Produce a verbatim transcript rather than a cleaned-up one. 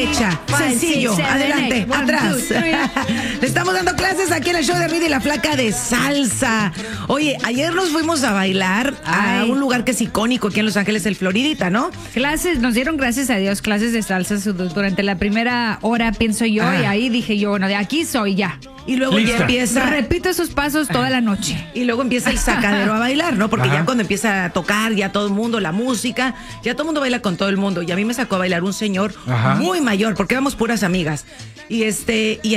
derecha. Five, Sencillo, six, seven, adelante, eight. One, atrás. two, three. Le estamos dando clases aquí en el show de Rita y la Flaca de salsa. Oye, ayer nos fuimos a bailar a Ay. un lugar que es icónico aquí en Los Ángeles, el Floridita, ¿no? Clases, nos dieron gracias a Dios clases de salsa su- durante la primera hora, pienso yo, Ah. y ahí dije yo, bueno, de aquí soy ya. Y luego Lista. ya empieza... Repito esos pasos toda la noche. Y luego empieza el sacadero a bailar, ¿no? Porque Ajá. ya cuando empieza a tocar, ya todo el mundo, la música, ya todo el mundo baila con todo el mundo. Y a mí me sacó a bailar un señor Ajá. muy mayor, porque éramos puras amigas. Y este, y